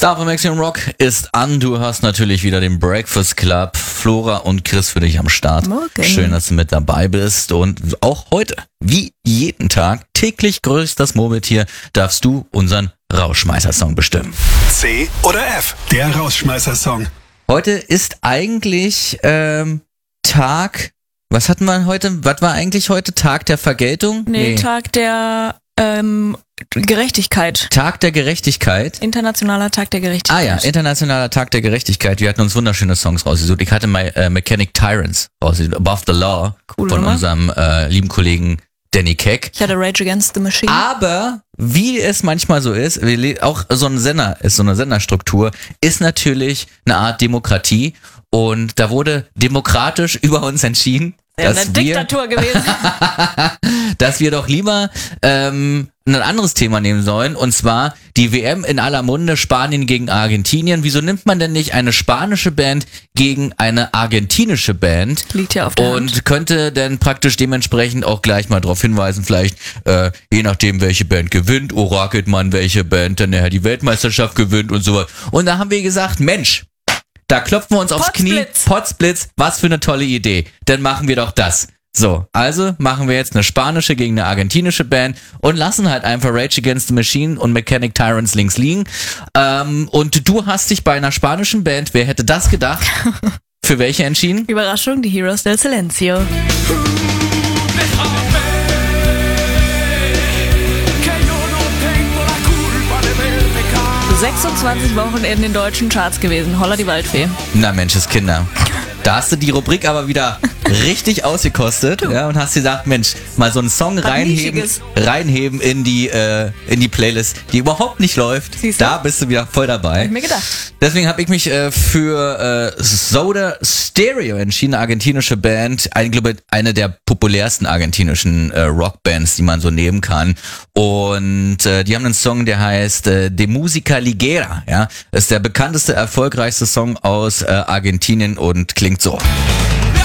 Star von Maximum Rock ist an. Du hast natürlich wieder den Breakfast Club. Flora und Chris für dich am Start. Morgen. Schön, dass du mit dabei bist. Und auch heute, wie jeden Tag, täglich grüßt das Murmeltier, darfst du unseren Rausschmeißer-Song bestimmen. C oder F, der Rausschmeißer-Song. Heute ist eigentlich Tag... Was hatten wir heute? Was war eigentlich heute? Tag der Vergeltung? Nee, Tag der Gerechtigkeit. Tag der Gerechtigkeit. Internationaler Tag der Gerechtigkeit. Ah ja, Internationaler Tag der Gerechtigkeit. Wir hatten uns wunderschöne Songs rausgesucht. Ich hatte Mechanic Tyrants rausgesucht. Above the Law. Coole von Nummer. unserem lieben Kollegen Danny Keck. Ich hatte Rage Against the Machine. Aber wie es manchmal so ist, auch so ein Sender ist, so eine Senderstruktur, ist natürlich eine Art Demokratie. Und da wurde demokratisch über uns entschieden, Eine Diktatur gewesen. dass wir doch lieber ein anderes Thema nehmen sollen, und zwar die WM in aller Munde, Spanien gegen Argentinien. Wieso nimmt man denn nicht eine spanische Band gegen eine argentinische Band? Liegt ja auf der Hand. Und könnte denn praktisch dementsprechend auch gleich mal darauf hinweisen, vielleicht je nachdem, welche Band gewinnt, orakelt man, welche Band dann nachher die Weltmeisterschaft gewinnt und so was. Und da haben wir gesagt, Mensch, da klopfen wir uns aufs Knie. Potzblitz, was für eine tolle Idee. Dann machen wir doch das. So, also machen wir jetzt eine spanische gegen eine argentinische Band und lassen halt einfach Rage Against the Machine und Mechanic Tyrants links liegen. Und du hast dich bei einer spanischen Band, wer hätte das gedacht, für welche entschieden? Überraschung, die Heroes del Silencio. 26 Wochen in den deutschen Charts gewesen. Holla die Waldfee. Na Menscheskinder. Da hast du die Rubrik aber wieder richtig ausgekostet, ja, und hast gesagt, Mensch, mal so einen Song reinheben in die Playlist, die überhaupt nicht läuft. Siehste? Da bist du wieder voll dabei. Hab ich mir gedacht. Deswegen habe ich mich für Soda Stereo entschieden, eine argentinische Band, eine der populärsten argentinischen Rockbands, die man so nehmen kann. Und die haben einen Song, der heißt De Música Ligera. Ja, ist der bekannteste, erfolgreichste Song aus Argentinien und klingt so.